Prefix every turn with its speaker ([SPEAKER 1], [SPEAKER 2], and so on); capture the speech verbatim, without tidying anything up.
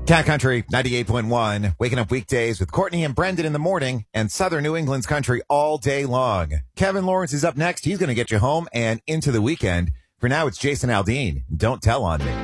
[SPEAKER 1] Cat Country ninety-eight point one, waking up weekdays with Courtney and Brendan in the morning and Southern New England's country all day long. Kevin Lawrence is up next. He's going to get you home and into the weekend. For now, it's Jason Aldean. Don't tell on me.